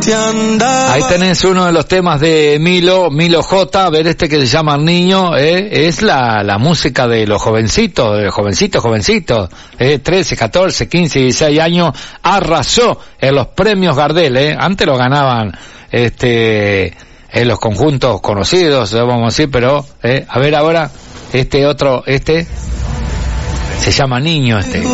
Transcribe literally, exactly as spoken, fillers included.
Ahí tenés uno de los temas de Milo, Milo J, a ver este que se llama Niño, eh, es la, la música de los jovencitos, de jovencitos, jovencitos, eh, trece, catorce, quince, dieciséis años, arrasó en los premios Gardel, eh, antes lo ganaban, este, en los conjuntos conocidos, vamos a decir, pero, eh, a ver ahora, este otro, este, se llama Niño este.